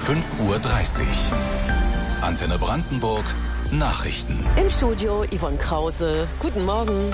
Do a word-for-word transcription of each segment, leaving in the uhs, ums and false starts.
fünf Uhr dreißig. Antenne Brandenburg, Nachrichten. Im Studio Yvonne Krause. Guten Morgen.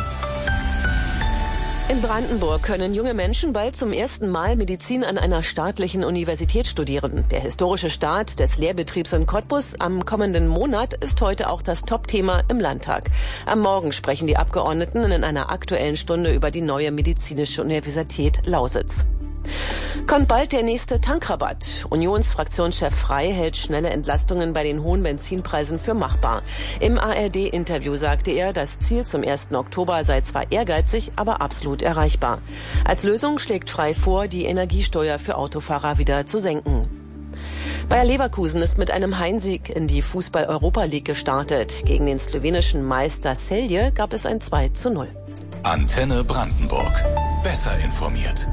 In Brandenburg können junge Menschen bald zum ersten Mal Medizin an einer staatlichen Universität studieren. Der historische Start des Lehrbetriebs in Cottbus am kommenden Monat ist heute auch das Topthema im Landtag. Am Morgen sprechen die Abgeordneten in einer Aktuellen Stunde über die neue medizinische Universität Lausitz. Kommt bald der nächste Tankrabatt. Unionsfraktionschef Frey hält schnelle Entlastungen bei den hohen Benzinpreisen für machbar. Im A R D-Interview sagte er, das Ziel zum ersten Oktober sei zwar ehrgeizig, aber absolut erreichbar. Als Lösung schlägt Frey vor, die Energiesteuer für Autofahrer wieder zu senken. Bayer Leverkusen ist mit einem Heimsieg in die Fußball-Europa League gestartet. Gegen den slowenischen Meister Celje gab es ein zwei zu null. Antenne Brandenburg. Besser informiert.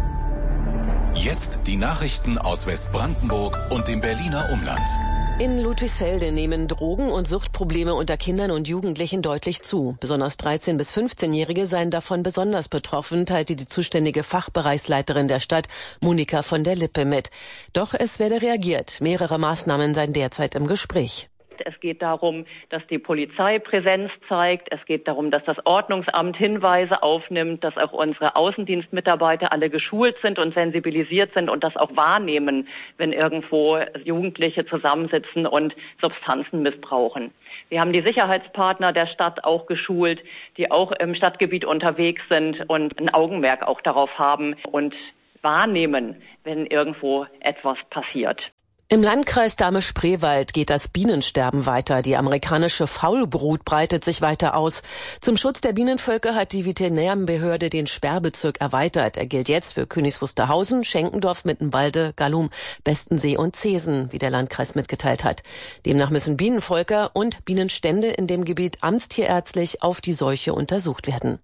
Jetzt die Nachrichten aus Westbrandenburg und dem Berliner Umland. In Ludwigsfelde nehmen Drogen- und Suchtprobleme unter Kindern und Jugendlichen deutlich zu. Besonders dreizehn- bis fünfzehnjährige seien davon besonders betroffen, teilte die zuständige Fachbereichsleiterin der Stadt, Monika von der Lippe, mit. Doch es werde reagiert. Mehrere Maßnahmen seien derzeit im Gespräch. Es geht darum, dass die Polizei Präsenz zeigt. Es geht darum, dass das Ordnungsamt Hinweise aufnimmt, dass auch unsere Außendienstmitarbeiter alle geschult sind und sensibilisiert sind und das auch wahrnehmen, wenn irgendwo Jugendliche zusammensitzen und Substanzen missbrauchen. Wir haben die Sicherheitspartner der Stadt auch geschult, die auch im Stadtgebiet unterwegs sind und ein Augenmerk auch darauf haben und wahrnehmen, wenn irgendwo etwas passiert. Im Landkreis Dahme-Spreewald geht das Bienensterben weiter. Die amerikanische Faulbrut breitet sich weiter aus. Zum Schutz der Bienenvölker hat die Veterinärbehörde den Sperrbezirk erweitert. Er gilt jetzt für Königs Wusterhausen, Schenkendorf, Mittenbalde, Gallum, Bestensee und Zesen, wie der Landkreis mitgeteilt hat. Demnach müssen Bienenvölker und Bienenstände in dem Gebiet amtstierärztlich auf die Seuche untersucht werden.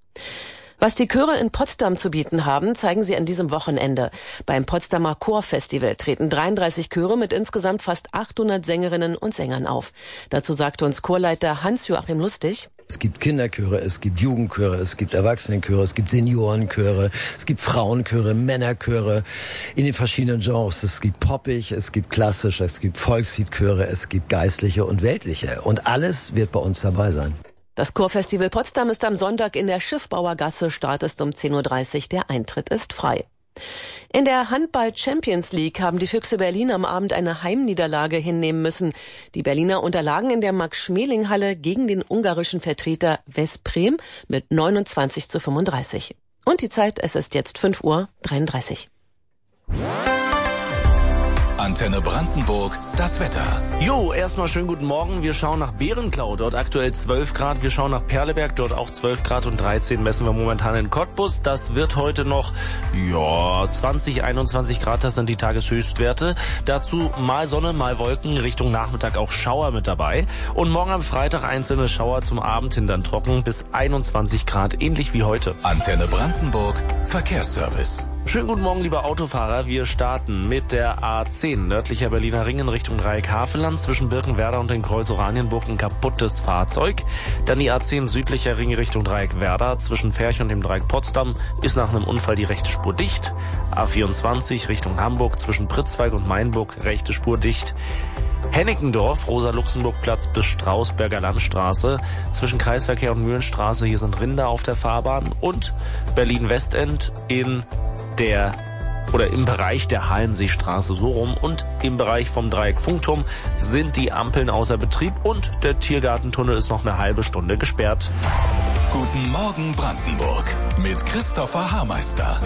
Was die Chöre in Potsdam zu bieten haben, zeigen sie an diesem Wochenende. Beim Potsdamer Chorfestival treten dreiunddreißig Chöre mit insgesamt fast achthundert Sängerinnen und Sängern auf. Dazu sagte uns Chorleiter Hans-Joachim Lustig: Es gibt Kinderchöre, es gibt Jugendchöre, es gibt Erwachsenenchöre, es gibt Seniorenchöre, es gibt Frauenchöre, Männerchöre in den verschiedenen Genres. Es gibt poppig, es gibt klassisch, es gibt Volksliedchöre, es gibt geistliche und weltliche. Und alles wird bei uns dabei sein. Das Chorfestival Potsdam ist am Sonntag in der Schiffbauergasse. Start ist um zehn Uhr dreißig. Der Eintritt ist frei. In der Handball-Champions League haben die Füchse Berlin am Abend eine Heimniederlage hinnehmen müssen. Die Berliner unterlagen in der Max-Schmeling-Halle gegen den ungarischen Vertreter Veszprém mit neunundzwanzig zu fünfunddreißig. Und die Zeit, es ist jetzt fünf Uhr dreiunddreißig. Antenne Brandenburg, das Wetter. Jo, erstmal schönen guten Morgen. Wir schauen nach Berenklau, dort aktuell zwölf Grad. Wir schauen nach Perleberg, dort auch zwölf Grad und dreizehn messen wir momentan in Cottbus. Das wird heute noch, ja, zwanzig, einundzwanzig Grad, das sind die Tageshöchstwerte. Dazu mal Sonne, mal Wolken, Richtung Nachmittag auch Schauer mit dabei. Und morgen am Freitag einzelne Schauer, zum Abend hin dann trocken bis einundzwanzig Grad, ähnlich wie heute. Antenne Brandenburg, Verkehrsservice. Schönen guten Morgen, liebe Autofahrer. Wir starten mit der A zehn, nördlicher Berliner Ring in Richtung Dreieck Havelland, zwischen Birkenwerder und dem Kreuz Oranienburg ein kaputtes Fahrzeug. Dann die A zehn, südlicher Ring Richtung Dreieck Werder, zwischen Ferch und dem Dreieck Potsdam ist nach einem Unfall die rechte Spur dicht. A vierundzwanzig Richtung Hamburg, zwischen Pritzwalk und Mainburg, rechte Spur dicht. Hennickendorf, Rosa-Luxemburg-Platz bis Strausberger Landstraße. Zwischen Kreisverkehr und Mühlenstraße, hier sind Rinder auf der Fahrbahn. Und Berlin-Westend in der oder im Bereich der Hallenseestraße so rum und im Bereich vom Dreieck Funkturm sind die Ampeln außer Betrieb und der Tiergartentunnel ist noch eine halbe Stunde gesperrt. Guten Morgen Brandenburg mit Christopher Hameister.